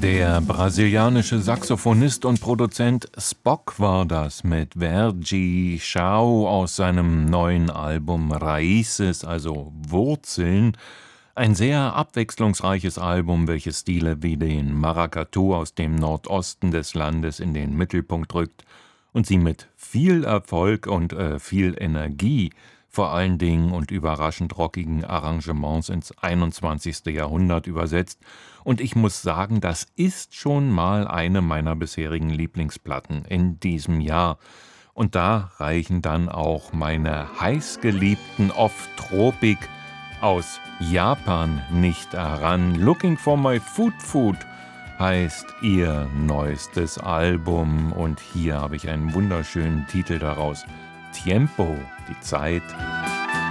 Der brasilianische Saxophonist und Produzent Spock war das mit Verdi Chao aus seinem neuen Album Raíces, also Wurzeln. Ein sehr abwechslungsreiches Album, welches Stile wie den Maracatu aus dem Nordosten des Landes in den Mittelpunkt rückt und sie mit viel Erfolg und viel Energie, vor allen Dingen und überraschend rockigen Arrangements ins 21. Jahrhundert übersetzt. Und ich muss sagen, das ist schon mal eine meiner bisherigen Lieblingsplatten in diesem Jahr. Und da reichen dann auch meine heißgeliebten Off-Tropik aus Japan nicht heran. Looking for my food heißt ihr neuestes Album und hier habe ich einen wunderschönen Titel daraus. Tiempo, die Zeit.